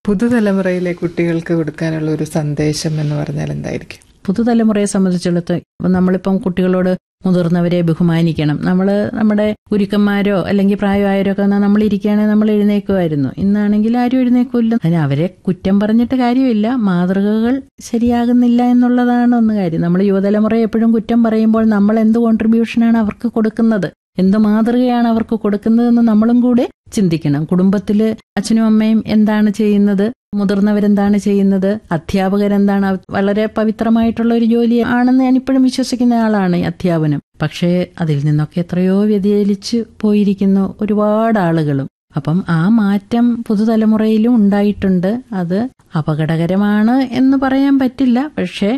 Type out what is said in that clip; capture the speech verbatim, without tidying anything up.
പുതുതലമുറയിലെ കുട്ടികൾക്ക് കൊടുക്കാനുള്ള ഒരു സന്ദേശം എന്ന് പറഞ്ഞാൽ എന്തായിരിക്കും? പുതുതലമുറയെ സംബന്ധിച്ചിടത്തോളം നമ്മളിപ്പം കുട്ടികളോട് മുതിർന്നവരെ ബഹുമാനിക്കണം. നമ്മൾ നമ്മുടെ ഗുരുക്കന്മാരോ അല്ലെങ്കിൽ പ്രായമായവരോ ഒക്കെ വന്നാൽ നമ്മൾ ഇരിക്കുകയാണെങ്കിൽ നമ്മൾ എഴുന്നേക്കുമായിരുന്നു. ഇന്നാണെങ്കിൽ ആരും എഴുന്നേക്കില്ല. അതിന് അവരെ കുറ്റം പറഞ്ഞിട്ട് കാര്യമില്ല, മാതൃകകൾ ശരിയാകുന്നില്ല എന്നുള്ളതാണ് ഒന്ന് കാര്യം. നമ്മൾ യുവതലമുറയെ എപ്പോഴും കുറ്റം പറയുമ്പോൾ നമ്മൾ എന്ത് കോൺട്രിബ്യൂഷനാണ് അവർക്ക് കൊടുക്കുന്നത്, എന്ത് മാതൃകയാണ് അവർക്ക് കൊടുക്കുന്നതെന്ന് നമ്മളും കൂടെ ചിന്തിക്കണം. കുടുംബത്തില് അച്ഛനും അമ്മയും എന്താണ് ചെയ്യുന്നത്, മുതിർന്നവരെന്താണ് ചെയ്യുന്നത്, അധ്യാപകരെന്താണ്, വളരെ പവിത്രമായിട്ടുള്ള ഒരു ജോലി ആണെന്ന് ഞാനിപ്പോഴും വിശ്വസിക്കുന്ന ആളാണ് ഈ അധ്യാപനം. പക്ഷേ അതിൽ നിന്നൊക്കെ എത്രയോ വ്യതിചലിച്ച് പോയിരിക്കുന്നു ഒരുപാട് ആളുകളും. അപ്പം ആ മാറ്റം പുതുതലമുറയിലും ഉണ്ടായിട്ടുണ്ട്. അത് അപകടകരമാണ് എന്ന് പറയാൻ പറ്റില്ല. പക്ഷേ